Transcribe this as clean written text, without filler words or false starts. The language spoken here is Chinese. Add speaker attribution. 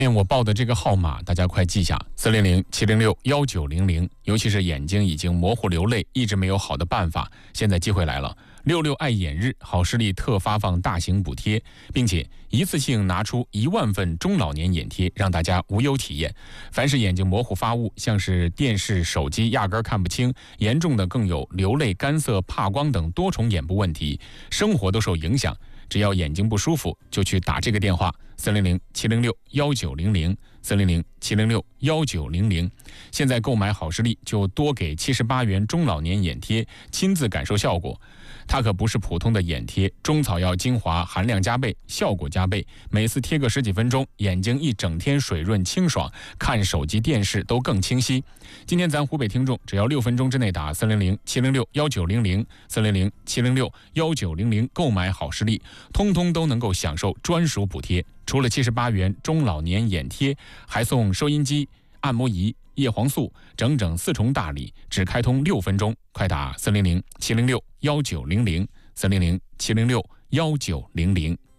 Speaker 1: 我报的这个号码大家快记下：400-706-1900。尤其是眼睛已经模糊流泪，一直没有好的办法，现在机会来了。66爱眼日好视力特发放大型补贴，并且一次性拿出1万份中老年眼贴，让大家无忧体验。凡是眼睛模糊发物，像是电视、手机压根看不清，严重的更有流泪、干涩、怕光等多重眼部问题，生活都受影响。只要眼睛不舒服，就去打这个电话：400-706-1900，400-706-1900。现在购买好视力就多给78元中老年眼贴，亲自感受效果。它可不是普通的眼贴，中草药精华含量加倍，效果加倍。每次贴个10几分钟，眼睛一整天水润清爽，看手机电视都更清晰。今天咱湖北听众只要6分钟之内打400-706-1900，400-706-1900购买好视力，通通都能够享受专属补贴。除了78元中老年眼贴，还送收音机、按摩仪、叶黄素，整整4重大礼，只开通6分钟，快打400-706-1900，400-706-1900。